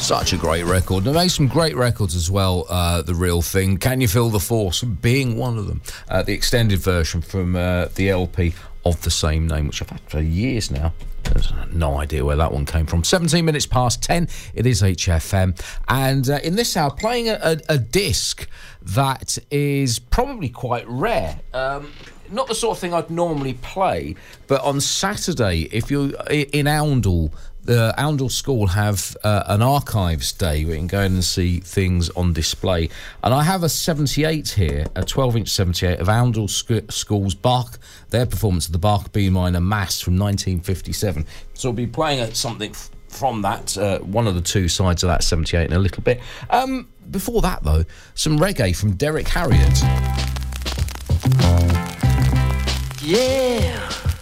Such a great record. They made some great records as well, The Real Thing. Can You Feel the Force being one of them. The extended version from the LP of the same name, which I've had for years now. There's no idea where that one came from. 17 minutes past 10, it is HFM. And in this hour, playing a disc that is probably quite rare. Not the sort of thing I'd normally play, but on Saturday, if you're in Oundle, the Oundle School have an archives day where you can go in and see things on display. And I have a 78 here, a 12-inch 78 of Oundle School's their performance of the Bach B minor Mass from 1957. So we'll be playing something from that, one of the two sides of that 78 in a little bit. Before that, though, some reggae from Derek Harriott. Yeah.